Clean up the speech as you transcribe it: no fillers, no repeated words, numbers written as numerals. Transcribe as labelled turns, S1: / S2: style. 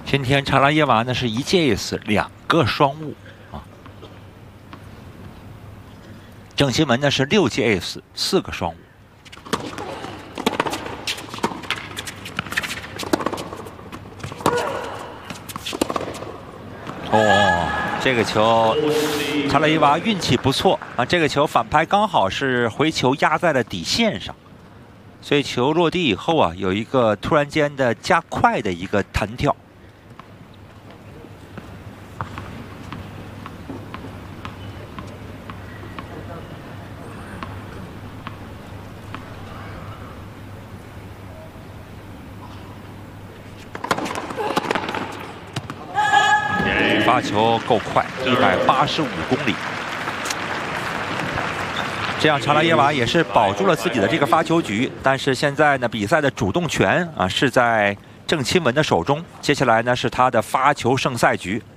S1: 今天查拉耶娃呢是1记 ace 2个双误啊，郑钦文呢是6记 ace 4个双误。哦，这个球查拉耶娃运气不错啊，这个球反拍刚好是回球压在了底线上。 所以球落地以后啊，有一个突然间的加快的一个弹跳。发球够快，185公里。 这样，查拉耶娃也是保住了自己的这个发球局，但是现在呢，比赛的主动权啊是在郑钦文的手中。接下来呢是他的发球胜赛局。